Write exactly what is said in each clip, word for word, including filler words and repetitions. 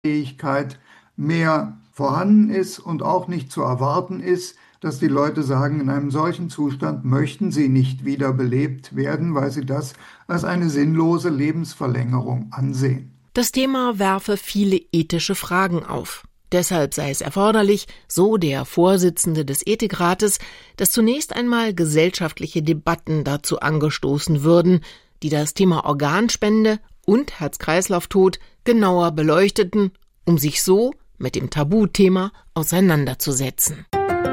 Fähigkeit mehr vorhanden ist und auch nicht zu erwarten ist, dass die Leute sagen, in einem solchen Zustand möchten sie nicht wiederbelebt werden, weil sie das als eine sinnlose Lebensverlängerung ansehen. Das Thema werfe viele ethische Fragen auf. Deshalb sei es erforderlich, so der Vorsitzende des Ethikrates, dass zunächst einmal gesellschaftliche Debatten dazu angestoßen würden, die das Thema Organspende und Herz-Kreislauf-Tod genauer beleuchteten, um sich so mit dem Tabuthema auseinanderzusetzen.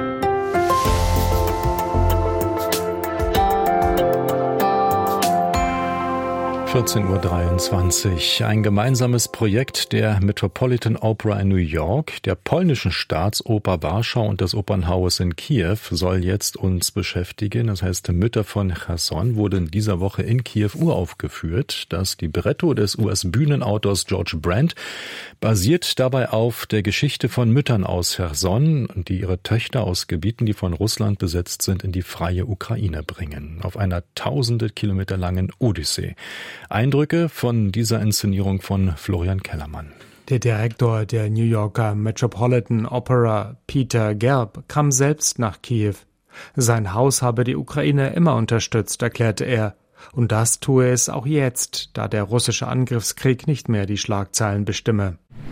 vierzehn Uhr dreiundzwanzig. Ein gemeinsames Projekt der Metropolitan Opera in New York, der polnischen Staatsoper Warschau und des Opernhauses in Kiew soll jetzt uns beschäftigen. Das heißt, Mütter von Cherson wurde in dieser Woche in Kiew uraufgeführt. Das Libretto des U S-Bühnenautors George Brand basiert dabei auf der Geschichte von Müttern aus Cherson, die ihre Töchter aus Gebieten, die von Russland besetzt sind, in die freie Ukraine bringen. Auf einer tausende Kilometer langen Odyssee. Eindrücke von dieser Inszenierung von Florian Kellermann. Der Direktor der New Yorker Metropolitan Opera, Peter Gelb, kam selbst nach Kiew. Sein Haus habe die Ukraine immer unterstützt, erklärte er. Und das tue es auch jetzt, da der russische Angriffskrieg nicht mehr die Schlagzeilen bestimme.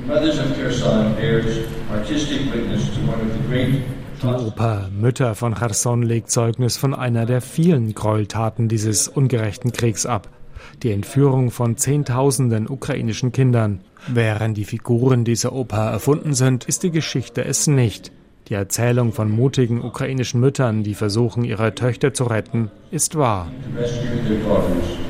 Die Oper Mütter von Cherson legt Zeugnis von einer der vielen Gräueltaten dieses ungerechten Kriegs ab. Die Entführung von Zehntausenden ukrainischen Kindern. Während die Figuren dieser Oper erfunden sind, ist die Geschichte es nicht. Die Erzählung von mutigen ukrainischen Müttern, die versuchen, ihre Töchter zu retten, ist wahr.